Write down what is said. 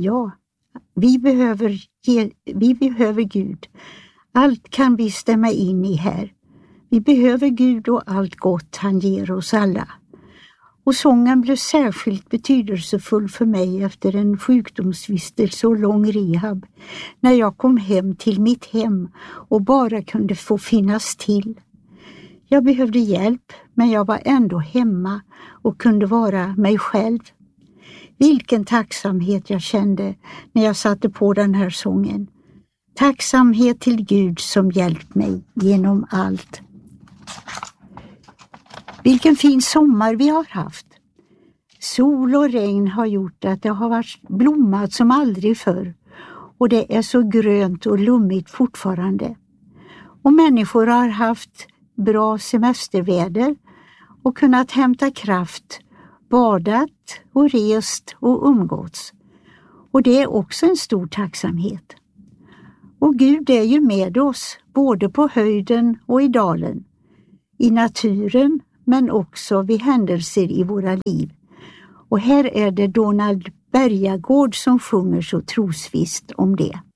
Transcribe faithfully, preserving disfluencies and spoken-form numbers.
Ja, vi behöver, ge, vi behöver Gud. Allt kan vi stämma in i här. Vi behöver Gud och allt gott han ger oss alla. Och sången blev särskilt betydelsefull för mig efter en sjukdomsvistelse och lång rehab, när jag kom hem till mitt hem och bara kunde få finnas till. Jag behövde hjälp, men jag var ändå hemma och kunde vara mig själv. Vilken tacksamhet jag kände när jag satte på den här sången. Tacksamhet till Gud som hjälpt mig genom allt. Vilken fin sommar vi har haft. Sol och regn har gjort att det har varit blommat som aldrig förr. Och det är så grönt och lummigt fortfarande. Och människor har haft bra semesterväder och kunnat hämta kraft, badat och rest och umgåtts. Och det är också en stor tacksamhet. Och Gud är ju med oss både på höjden och i dalen, i naturen men också vid händelser i våra liv. Och här är det Donald Bergagård som sjunger så trosvisst om det.